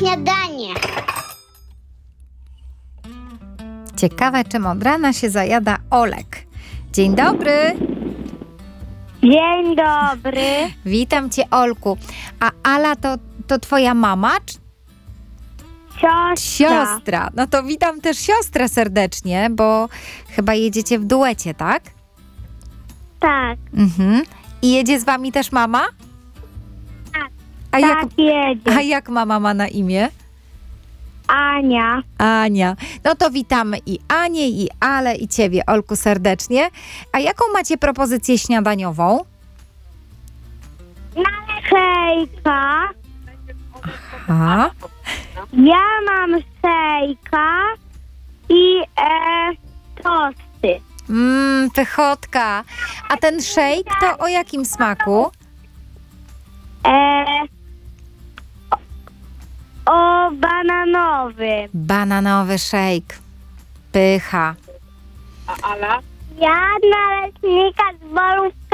śniadanie. Ciekawe, czym od rana się zajada Olek. Dzień dobry. Dzień dobry. Witam cię, Olku. A Ala to twoja mama? Siostra. Siostra. No to witam też siostrę serdecznie, bo chyba jedziecie w duecie, tak? Tak, Mhm. I jedzie z wami też mama? Tak. A tak jedzie. jak mama ma na imię? Ania. Ania. No to witamy i Anię, i Ale, i ciebie, Olku, serdecznie. A jaką macie propozycję śniadaniową? Szejka. A, Ja mam szejka i tosty. pychotka. A ten szejk to o jakim smaku? O bananowym. Bananowy szejk. Pycha. Ja naleśnika z bolów